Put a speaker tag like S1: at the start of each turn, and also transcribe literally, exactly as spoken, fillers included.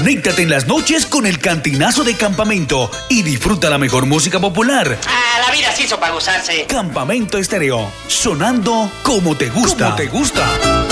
S1: Conéctate en las noches con el Cantinazo de Campamento y disfruta la mejor música popular.
S2: Ah, la vida se hizo para gozarse.
S1: Campamento Estéreo, sonando como te gusta. Como te gusta.